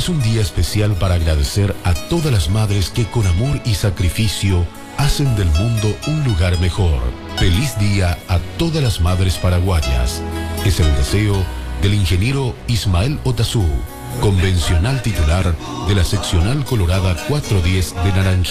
es un día especial para agradecer a todas las madres que con amor y sacrificio hacen del mundo un lugar mejor. Feliz día a todas las madres paraguayas. Es el deseo del ingeniero Ismael Otazú, convencional titular de la seccional colorada 410 de Naranjal.